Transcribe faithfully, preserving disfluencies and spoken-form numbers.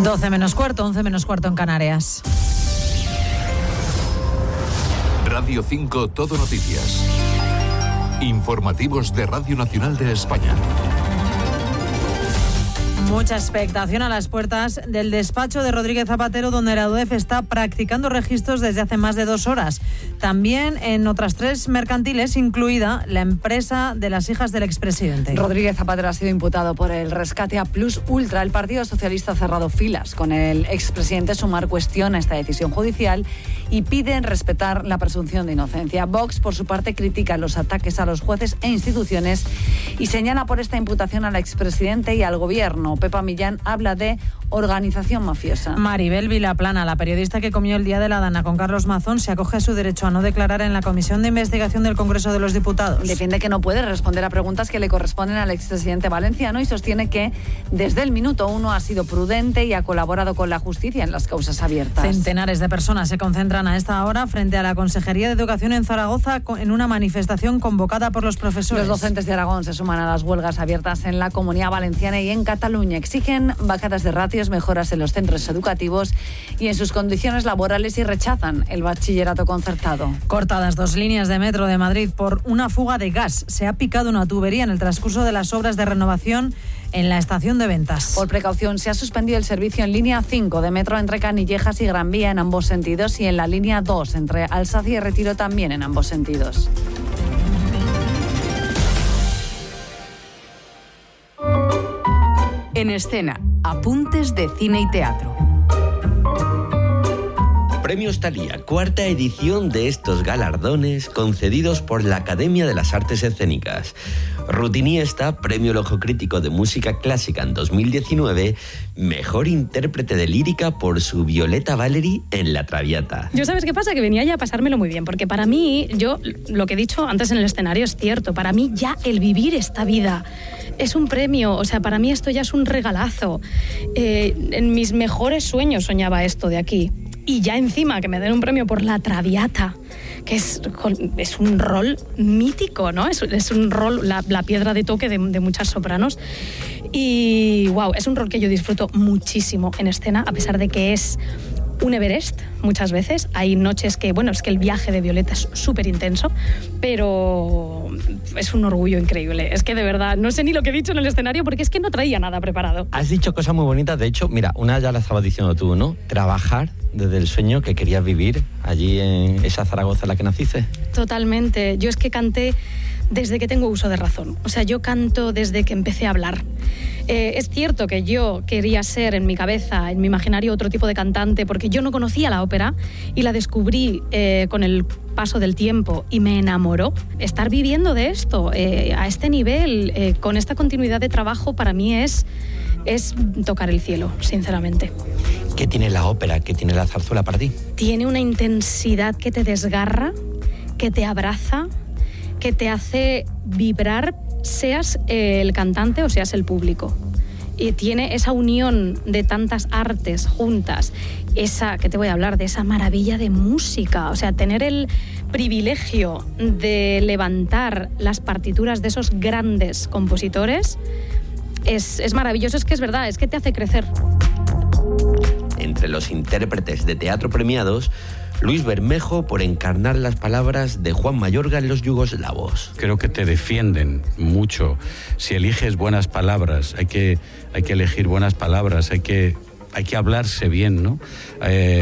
doce menos cuarto, once menos cuarto en Canarias. Radio cinco Todo Noticias. Informativos de Radio Nacional de España. Mucha expectación a las puertas del despacho de Rodríguez Zapatero, donde la U D E F está practicando registros desde hace más de dos horas. También en otras tres mercantiles, incluida la empresa de las hijas del expresidente. Rodríguez Zapatero ha sido imputado por el rescate a Plus Ultra. El Partido Socialista ha cerrado filas con el expresidente. Sumar cuestiona esta decisión judicial y piden respetar la presunción de inocencia. Vox, por su parte, critica los ataques a los jueces e instituciones y señala por esta imputación al expresidente y al gobierno. Pepa Millán habla de organización mafiosa. Maribel Vilaplana, la periodista que comió el día de la Dana con Carlos Mazón, se acoge a su derecho a no declarar en la Comisión de Investigación del Congreso de los Diputados. Defiende que no puede responder a preguntas que le corresponden al expresidente valenciano y sostiene que desde el minuto uno ha sido prudente y ha colaborado con la justicia en las causas abiertas. Centenares de personas se concentran a esta hora frente a la Consejería de Educación en Zaragoza en una manifestación convocada por los profesores. Los docentes de Aragón se suman a las huelgas abiertas en la Comunidad Valenciana y en Cataluña. Exigen bajadas de ratios, mejoras en los centros educativos y en sus condiciones laborales y rechazan el bachillerato concertado. Cortadas dos líneas de metro de Madrid por una fuga de gas. Se ha picado una tubería en el transcurso de las obras de renovación en la estación de Ventas. Por precaución se ha suspendido el servicio en línea cinco de metro entre Canillejas y Gran Vía en ambos sentidos y en la línea dos entre Alsacia y Retiro también en ambos sentidos. En escena, apuntes de cine y teatro. Premios Thalía, cuarta edición de estos galardones concedidos por la Academia de las Artes Escénicas. Ruth Iniesta, Premio El Ojo Crítico de Música Clásica en dos mil diecinueve, mejor intérprete de lírica por su Violeta Valery en La Traviata. Yo, ¿sabes qué pasa? Que venía ya a pasármelo muy bien, porque para mí, yo, lo que he dicho antes en el escenario es cierto, para mí ya el vivir esta vida es un premio, o sea, para mí esto ya es un regalazo. Eh, en mis mejores sueños soñaba esto de aquí. Y ya encima que me den un premio por La Traviata, que es, es un rol mítico, ¿no? Es, es un rol, la, la piedra de toque de, de muchas sopranos. Y wow, es un rol que yo disfruto muchísimo en escena, a pesar de que es un Everest muchas veces. Hay noches que, bueno, es que el viaje de Violeta es súper intenso, pero es un orgullo increíble. Es que de verdad, no sé ni lo que he dicho en el escenario porque es que no traía nada preparado. Has dicho cosas muy bonitas, de hecho, mira, una ya la estabas diciendo tú, ¿no? Trabajar desde el sueño que querías vivir allí en esa Zaragoza en la que naciste. Totalmente. Yo es que canté desde que tengo uso de razón. O sea, yo canto desde que empecé a hablar. Eh, es cierto que yo quería ser en mi cabeza, en mi imaginario, otro tipo de cantante, porque yo no conocía la ópera y la descubrí eh, con el paso del tiempo y me enamoró. Estar viviendo de esto, eh, a este nivel, eh, con esta continuidad de trabajo, para mí es, es tocar el cielo, sinceramente. ¿Qué tiene la ópera? ¿Qué tiene la zarzuela para ti? Tiene una intensidad que te desgarra, que te abraza, que te hace vibrar, seas el cantante o seas el público. Y tiene esa unión de tantas artes juntas, esa, que te voy a hablar, de esa maravilla de música. O sea, tener el privilegio de levantar las partituras de esos grandes compositores es, es maravilloso. Es que es verdad, es que te hace crecer. Entre los intérpretes de teatro premiados, Luis Bermejo por encarnar las palabras de Juan Mayorga en Los Yugoslavos. Creo que te defienden mucho. Si eliges buenas palabras, hay que, hay que elegir buenas palabras, hay que, hay que hablarse bien, ¿no? Eh,